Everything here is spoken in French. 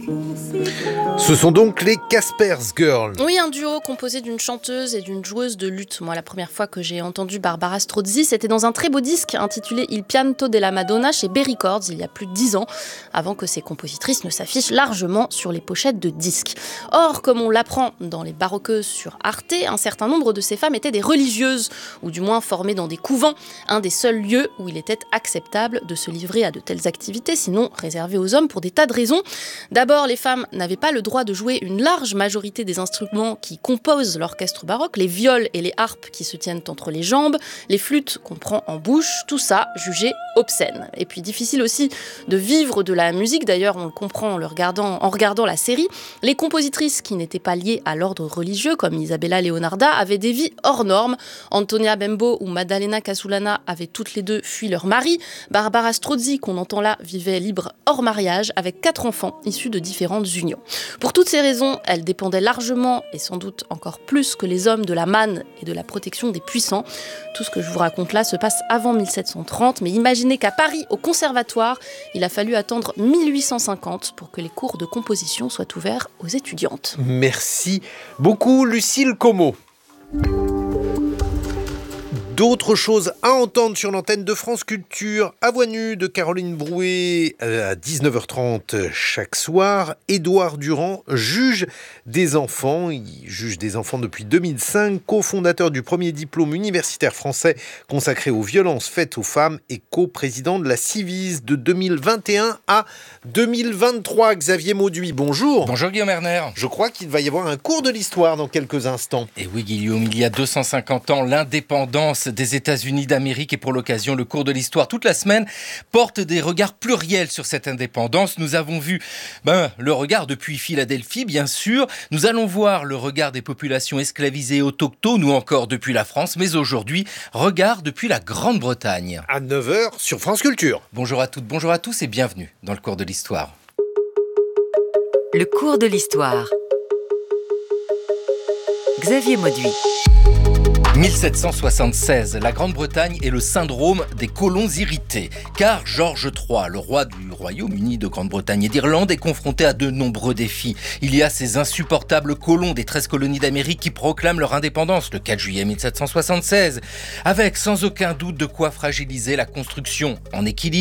Ce sont donc les Casper's Girls. Oui, un duo composé d'une chanteuse et d'une joueuse de luth. Moi, la première fois que j'ai entendu Barbara Strozzi, c'était dans un très beau disque intitulé Il Pianto della Madonna chez Bay Records, il y a plus de 10 ans, avant que ces compositrices ne s'affichent largement sur les pochettes de disques. Or, comme on l'apprend dans les Baroqueuses sur Arte, un certain nombre de ces femmes étaient des religieuses, ou du moins formées dans des couvents, un des seuls lieux où il était acceptable de se livrer à de telles activités, sinon réservées aux hommes pour des tas de raisons. D'abord, les femmes n'avaient pas le droit de jouer une large majorité des instruments qui composent l'orchestre baroque, les viols et les harpes qui se tiennent entre les jambes, les flûtes qu'on prend en bouche, tout ça jugé obscène. Et puis difficile aussi de vivre de la musique, d'ailleurs on le comprend en regardant la série. Les compositrices qui n'étaient pas liées à l'ordre religieux, comme Isabella Leonarda, avaient des vies hors normes. Antonia Bembo ou Maddalena Casulana avaient toutes les deux fui leur mari. Barbara Strozzi, qu'on entend là, vivait libre hors mariage, avec 4 enfants issus de différentes unions. Pour toutes ces raisons, elle dépendait largement, et sans doute encore plus que les hommes, de la manne et de la protection des puissants. Tout ce que je vous raconte là se passe avant 1730, mais imaginez qu'à Paris, au conservatoire, il a fallu attendre 1850 pour que les cours de composition soient ouverts aux étudiantes. Merci beaucoup, Lucille Como. D'autres choses à entendre sur l'antenne de France Culture. À Voix nue de Caroline Brouet à 19h30 chaque soir. Édouard Durand juge des enfants. Il juge des enfants depuis 2005, cofondateur du premier diplôme universitaire français consacré aux violences faites aux femmes et coprésident de la Civis de 2021 à 2023. Xavier Mauduit, bonjour. Bonjour Guillaume Erner. Je crois qu'il va y avoir un cours de l'histoire dans quelques instants. Et oui Guillaume, il y a 250 ans, l'indépendance des États-Unis d'Amérique, et pour l'occasion, le cours de l'histoire toute la semaine porte des regards pluriels sur cette indépendance. Nous avons vu le regard depuis Philadelphie, bien sûr. Nous allons voir le regard des populations esclavisées autochtones ou encore depuis la France, mais aujourd'hui, regard depuis la Grande-Bretagne. À 9h sur France Culture. Bonjour à toutes, bonjour à tous et bienvenue dans le cours de l'histoire. Le cours de l'histoire. Xavier Mauduit. 1776, la Grande-Bretagne est le syndrome des colons irrités. Car George III, le roi du Royaume-Uni de Grande-Bretagne et d'Irlande, est confronté à de nombreux défis. Il y a ces insupportables colons des 13 colonies d'Amérique qui proclament leur indépendance le 4 juillet 1776, avec sans aucun doute de quoi fragiliser la construction en équilibre